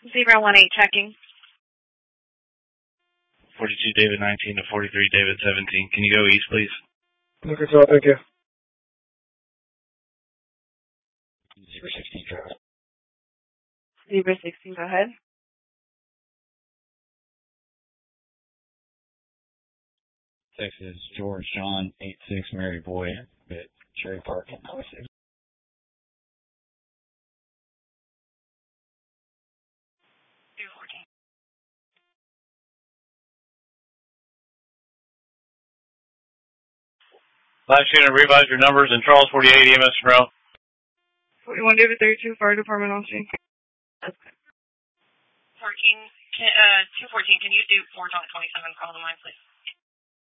Zebra 1-8 checking. 42 David 19 to 43 David 17. Can you go east, please? Okay, so thank you. Zebra 16, traffic. Zebra 16, go ahead. Texas George John 86 Mary Boy at Cherry Park in Highway 6. Last unit, revise your numbers in Charles 48 EMS Monroe. 41 David 32 Fire Department on scene. 214, can you do 4.27 call the line, please?